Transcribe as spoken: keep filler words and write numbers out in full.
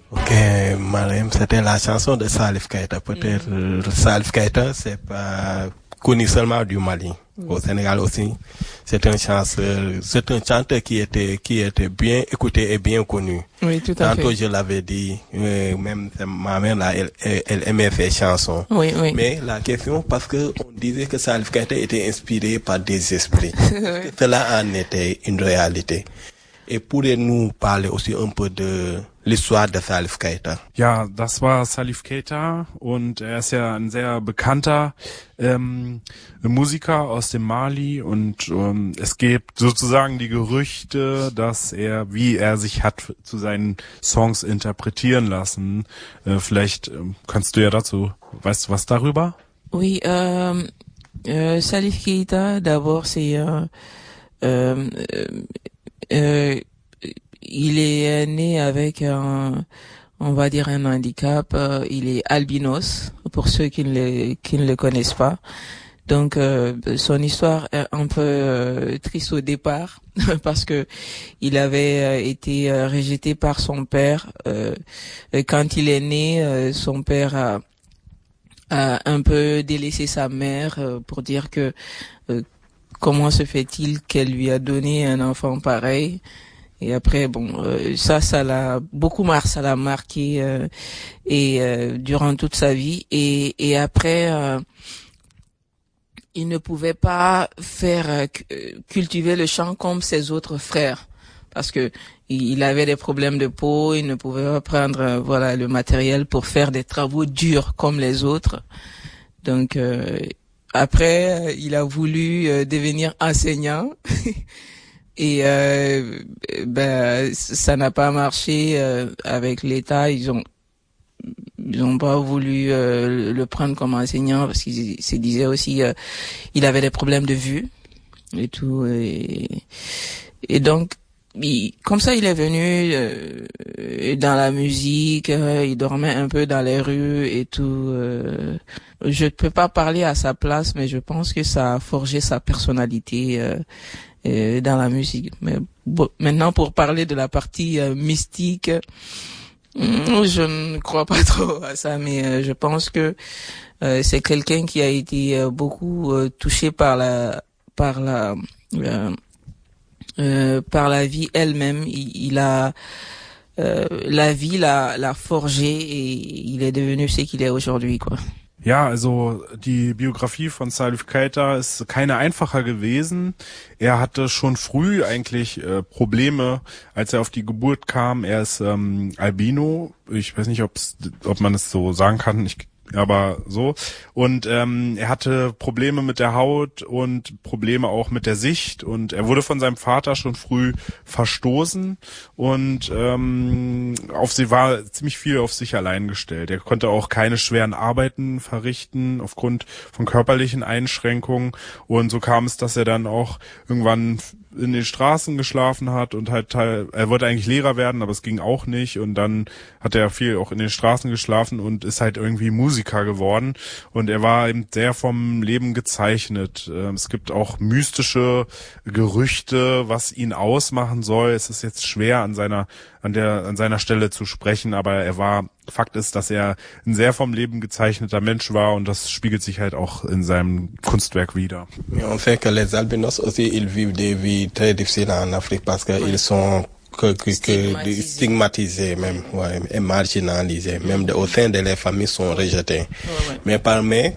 Ok, Marème, c'était la chanson de Salif Keita. Peut-être mm. Salif Keita, c'est pas connu seulement du Mali. Mm. Au Sénégal aussi, c'est un chanteur, c'est un chanteur qui était qui était bien écouté et bien connu. Oui, tout à Tantôt, fait. je l'avais dit, euh, même ma mère là, elle, elle, elle aimait faire chansons. Oui, oui. Mais la question, parce que on disait que Salif Keita était inspiré par des esprits. Oui. Cela en était une réalité. Et pourriez-nous parler aussi un peu de l'histoire de Salif Keita? Ja, das war Salif Keita und er ist ja ein sehr bekannter ähm, Musiker aus dem Mali und ähm, es gibt sozusagen die Gerüchte, dass er, wie er sich hat zu seinen Songs interpretieren lassen. Äh, vielleicht ähm, kannst du ja dazu, weißt du was darüber? Oui, euh, euh, Salif Keita, d'abord c'est euh, euh, Euh, il est né avec un, on va dire un handicap. Euh, il est albinos, pour ceux qui ne le, qui ne le connaissent pas. Donc, euh, son histoire est un peu euh, triste au départ parce que il avait euh, été euh, rejeté par son père. Euh, quand il est né, euh, son père a, a un peu délaissé sa mère euh, pour dire que euh, comment se fait-il qu'elle lui a donné un enfant pareil? Et après, bon, euh, ça, ça l'a beaucoup mar, ça l'a marqué euh, et euh, durant toute sa vie. Et, et après, euh, il ne pouvait pas faire euh, cultiver le chant comme ses autres frères parce que il avait des problèmes de peau. Il ne pouvait pas prendre, euh, voilà, le matériel pour faire des travaux durs comme les autres. Donc euh, Après, il a voulu euh, devenir enseignant et euh, ben ça n'a pas marché euh, avec l'État. Ils ont ils ont pas voulu euh, le prendre comme enseignant parce qu'ils se disaient aussi euh, il avait des problèmes de vue et tout et, et donc il, comme ça il est venu euh, dans la musique, euh, il dormait un peu dans les rues et tout. Euh, je ne peux pas parler à sa place, mais je pense que ça a forgé sa personnalité euh, euh, dans la musique. Mais bon, maintenant pour parler de la partie euh, mystique, je ne crois pas trop à ça, mais euh, je pense que euh, c'est quelqu'un qui a été euh, beaucoup euh, touché par la par la euh, euh, par la vie elle-même. Il, il a euh, la vie l'a l'a forgé et il est devenu ce qu'il est aujourd'hui, quoi. Ja, also die Biografie von Salif Keita ist keine einfacher gewesen. Er hatte schon früh eigentlich äh, Probleme, als er auf die Geburt kam. Er ist ähm, Albino. Ich weiß nicht, ob's, ob man es so sagen kann. Ich aber so. Und ähm, er hatte Probleme mit der Haut und Probleme auch mit der Sicht. Und er wurde von seinem Vater schon früh verstoßen und ähm, auf sie war ziemlich viel auf sich allein gestellt. Er konnte auch keine schweren Arbeiten verrichten aufgrund von körperlichen Einschränkungen. Und so kam es, dass er dann auch irgendwann in den Straßen geschlafen hat und halt teil, er wollte eigentlich Lehrer werden, aber es ging auch nicht und dann hat er viel auch in den Straßen geschlafen und ist halt irgendwie Musiker geworden und er war eben sehr vom Leben gezeichnet. Es gibt auch mystische Gerüchte, was ihn ausmachen soll. Es ist jetzt schwer an seiner an der an seiner Stelle zu sprechen, aber er war Fakt ist, dass er ein sehr vom Leben gezeichneter Mensch war und das spiegelt sich halt auch in seinem Kunstwerk wider. Mais on sait que les albinos aussi, ils vivent des vies très difficiles en Afrique parce qu'ils oui. sont que, que, que stigmatisés même, ouais, et marginalisés, même de, au sein de leurs familles sont rejetés. Ouais, ouais. Mais parmi